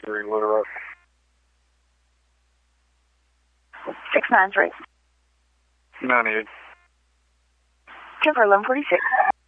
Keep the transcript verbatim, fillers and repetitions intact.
three, Little Rock. six nine three. ninety-eight. Two for eleven forty-six.